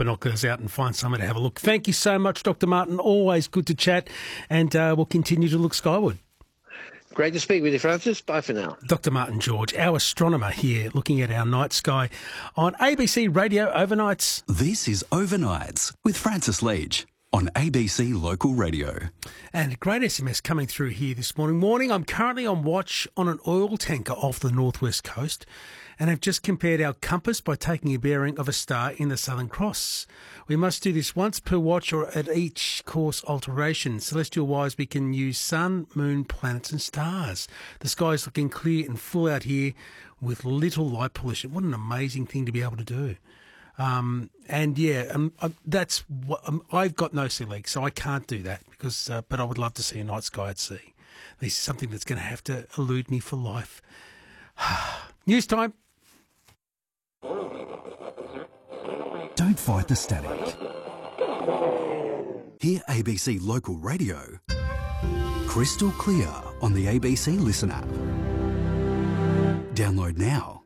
binoculars out and find somewhere to have a look. Thank you so much, Dr. Martin. Always good to chat, and we'll continue to look skyward. Great to speak with you, Francis. Bye for now. Dr. Martin George, our astronomer here, looking at our night sky on ABC Radio Overnights. This is Overnights with Francis Leach on ABC Local Radio. And a great SMS coming through here this morning. I'm currently on watch on an oil tanker off the northwest coast, and have just compared our compass by taking a bearing of a star in the Southern Cross. We must do this once per watch or at each course alteration. Celestial-wise, we can use sun, moon, planets and stars. The sky is looking clear and full out here with little light pollution. What an amazing thing to be able to do. That's what I've got no sea legs, so I can't do that because. But I would love to see a night sky at sea. This is something that's going to have to elude me for life. News time. Don't fight the static. Hear ABC Local Radio crystal clear on the ABC Listen app. Download now.